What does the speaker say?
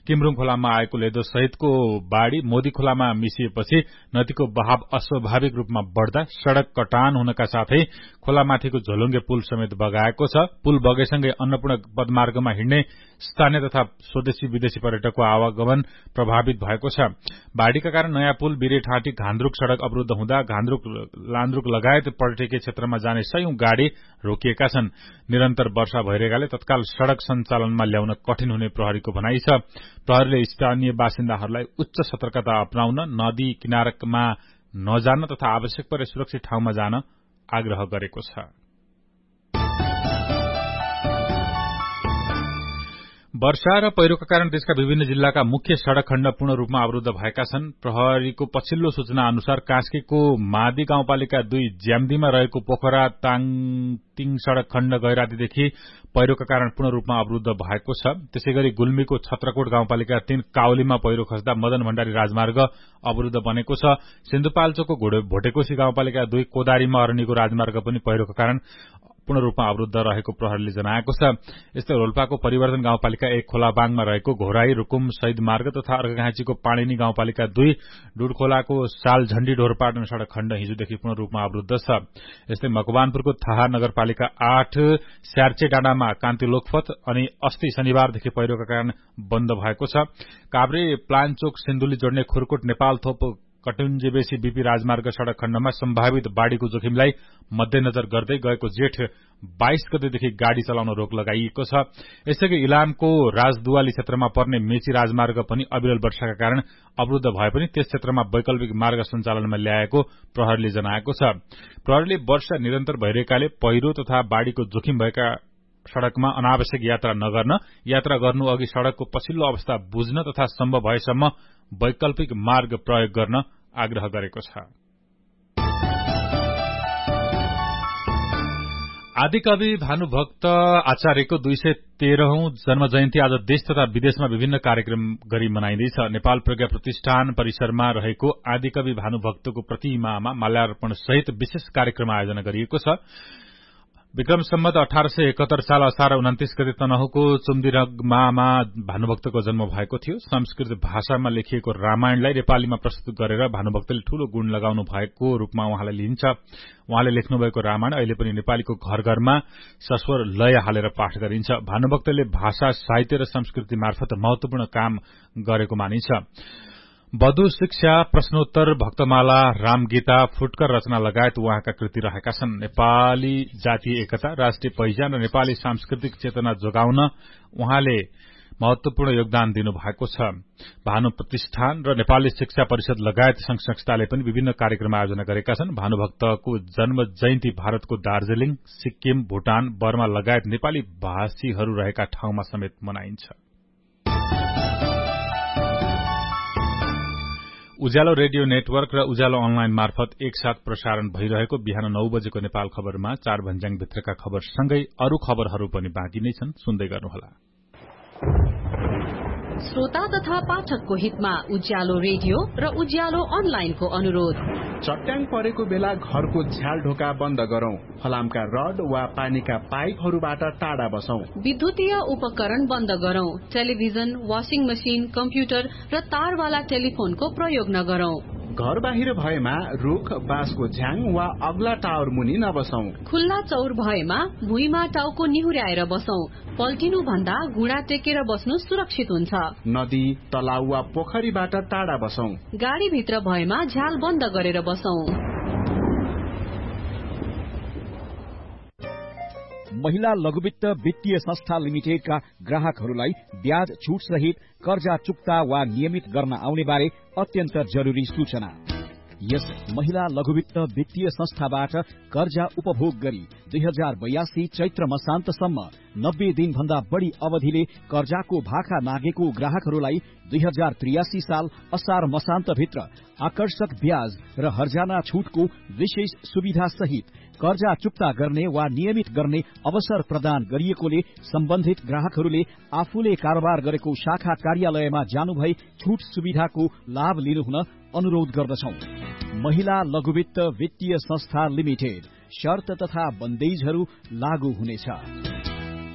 किमरुङ खोलामा आएको लेदो सहितको बाढ़ी मोदी खोलामा मिसिएपछि नदीको बहाव अस्वाभाविक रूपमा बढ़दा सड़क कटान हुनका साथै खोलामाथिको झोलुङ्गे पुल समेत बगाएको छ। पुल बगेसँगै अन्नपूर्ण पदमार्गमा हिँड्ने स्थानीय तथा स्वदेशी विदेशी पर्यटकको आवागमन प्रभावित भएको छ। बाढ़ीका कारण नयाँ पुल बिरेठाँटी घान्द्रुक सड़क अवरूद्ध हुँदा घान्द्रुक लान्द्रुक लगायत पर्यटकीय क्षेत्रमा जाने सयौं गाड़ी रोकिएका छन्। निरन्तर वर्षा भइरहेकाले तत्काल सड़क सञ्चालनमा ल्याउन कठिन हुने प्रहरीको भनाइ छ। प्रहरीले स्थानीय बासिन्दाहरूलाई उच्च सतर्कता अपनाउन, नदी किनारमा नजान तथा आवश्यक परे सुरक्षित ठाउँमा जान आग्रह गरेको छ। वर्षा र पहिरोका कारण देशका विभिन्न जिल्लाका मुख्य सड़क खण्ड पूर्ण रूपमा अवरूद्ध भएका छन्। प्रहरीको पछिल्लो सूचना अनुसार कास्कीको मादी गाउँपालिका 2 ज्याम्दीमा रहेको पोखरा ताङतिङ सड़क खण्ड गैरातीदेखि पहिरोका कारण पूर्ण रूपमा अवरूद्ध भएको छ। त्यसैगरी गुल्मीको छत्रकोट गाउँपालिका 3 काउलीमा पहिरो खस्दा मदन भण्डारी राजमार्ग अवरूद्ध बनेको छ। सिन्धुपाल्चोकको भोटेकोशी गाउँपालिका 2 कोदारीमा अरनिको राजमार्ग पनि पहिरोका कारण पूर्ण रूपमा अवरूद्ध रहेको प्रहरीले जनाएको छ। यस्तै रोल्पाको परिवर्तन गाउँपालिका 1 खोलाबाङमा रहेको घोराई रुकुम शहीद मार्ग तथा अर्घाखाँचीको पाणिनी गाउँपालिका 2 डुडखोलाको सालझण्डी ढोरपाटन सड़क खण्ड हिजोदेखि पूर्ण रूपमा अवरूद्ध छ। यस्तै मकवानपुरको थाहा नगरपालिका 8 स्यार्चे डाँडामा कान्ति लोकपथ अनि अस्ति शनिबारदेखि पहिरोका कारण बन्द भएको छ। काभ्रे प्लान्चोक सिन्धुली जोड्ने खुरकोट नेपाल थोप कटुन्जेबेसी बीपी राजमार्ग सड़क खण्डमा सम्भावित बाढ़ीको जोखिमलाई मध्यनजर गर्दै गएको जेठ 22 गतेदेखि गाड़ी चलाउन रोक लगाइएको छ। यसैगरी इलामको राजदुवाली क्षेत्रमा पर्ने मेची राजमार्ग पनि अविरल वर्षाका कारण अवरूद्ध भए पनि त्यस क्षेत्रमा वैकल्पिक मार्ग सञ्चालनमा ल्याएको प्रहरीले जनाएको छ। प्रहरीले वर्षा निरन्तर भइरहेकाले पहिरो तथा बाढ़ीको जोखिम भएका सड़कमा अनावश्यक यात्रा नगर्न, यात्रा गर्नु अघि सड़कको पछिल्लो अवस्था बुझ्न तथा सम्भव भएसम्म वैकल्पिक मार्ग प्रयोग गर्न आग्रह गरेको छ। आदिकवि भानुभक्त आचार्यको 213औं जन्म जयन्ती आज देश तथा विदेशमा विभिन्न कार्यक्रम गरी मनाइँदैछ। नेपाल प्रज्ञा प्रतिष्ठान परिसरमा रहेको आदिकवि भानुभक्तको प्रतिमामा माल्यार्पण सहित विशेष कार्यक्रम आयोजना गरिएको छ। विक्रम सम्वत 1871 साल असार 29 गते तनहुको चुम्दीरगमामा भानुभक्तको जन्म भएको थियो। संस्कृत भाषामा लेखिएको रामायणलाई नेपालीमा प्रस्तुत गरेर भानुभक्तले ठूलो गुण लगाउनु भएको रूपमा उहाँलाई लिइन्छ। उहाँले लेख्नुभएको रामायण अहिले पनि नेपालीको घर घरमा सस्वर लय हालेर पाठ गरिन्छ। भानुभक्तले भाषा, साहित्य र संस्कृति मार्फत महत्वपूर्ण काम गरेको मानिन्छ। बधु शिक्षा, प्रश्नोत्तर, भक्तमाला, रामगीता, फुटकर रचना लगायत उहाँका कृति रहेका छन्। नेपाली जातीय एकता, राष्ट्रिय पहिचान र नेपाली सांस्कृतिक चेतना जोगाउन उहाँले महत्वपूर्ण योगदान दिनुभएको छ। भानु प्रतिष्ठान र नेपाली शिक्षा परिषद लगायत संघ संस्थाले पनि विभिन्न कार्यक्रम आयोजना गरेका छन्। भानुभक्तको जन्म जयन्ती भारतको दार्जीलिङ, सिक्किम, भूटान, बर्मा लगायत नेपाली भाषीहरू रहेका ठाउँमा समेत मनाइन्छ। उज्यालो रेडियो नेटवर्क र उज्यालो अनलाइन मार्फत एकसाथ प्रसारण भइरहेको बिहान 9 बजेको नेपाल खबरमा 4 भन्ज्याङ भित्रका खबरसँगै अरू खबरहरू पनि बाँकी नै छन्, सुन्दै गर्नुहोला। श्रोता तथा पाठकको हितमा उज्यालो रेडियो र उज्यालो अनलाइनको अनुरोध। चट्याङ परेको बेला घरको झ्याल ढोका बन्द गरौं। फलामका रड वा पानीका पाइपहरूबाट टाढा बसौं। विद्युतीय उपकरण बन्द गरौं। टेलिभिजन, वाशिङ मशिन, कम्प्युटर र तारवाला टेलिफोनको प्रयोग नगरौं। घर बाहिर भएमा रुख, बाँसको झ्याङ वा अग्ला टावर मुनि नबसौं। खुल्ला चौर भएमा भुइँमा टाउको निहुर्याएर बसौं। पल्टिनु भन्दा घुँडा टेकेर बस्नु सुरक्षित हुन्छ। नदी, तलाउ वा पोखरीबाट टाढा बसौं। गाडी भित्र भएमा झ्याल बन्द गरेर बसौं। महिला लघुवित्त वित्तीय संस्था लिमिटेडका ग्राहकहरूलाई ब्याज छुट सहित कर्जा चुक्ता वा नियमित गर्न आउने बारे अत्यन्त जरुरी सूचना। यस महिला लघुवित्त वित्तीय संस्थाबाट कर्जा उपभोग गरी 2082 चैत्र मसान्तसम्म 90 दिन भन्दा बढ़ी अवधिले कर्जाको भाखा मागेको ग्राहकहरूलाई 2083 साल असार मसान्तभित्र आकर्षक ब्याज र हर्जाना छुटको विशेष सुविधा सहित कर्जा चुक्ता गर्ने वा नियमित गर्ने अवसर प्रदान गरिएकोले सम्बन्धित ग्राहकहरूले आफूले कारोबार गरेको शाखा कार्यालयमा जानुभई छुट सुविधाको लाभ लिनुहुन अनुरोध गर्दछौं। महिला लघुवित्त वित्तीय संस्था लिमिटेड, शर्त तथा बन्देजहरू लागू हुनेछ।